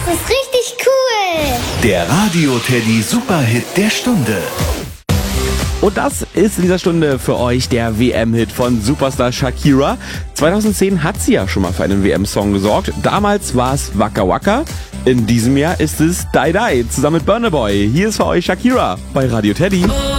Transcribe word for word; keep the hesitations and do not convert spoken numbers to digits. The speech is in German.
Das ist richtig cool. Der Radio Teddy Superhit der Stunde. Und das ist in dieser Stunde für euch der W M-Hit von Superstar Shakira. zweitausendzehn hat sie ja schon mal für einen W M-Song gesorgt. Damals war es Waka Waka. In diesem Jahr ist es Die Die zusammen mit Burna Boy. Hier ist für euch Shakira bei Radio Teddy.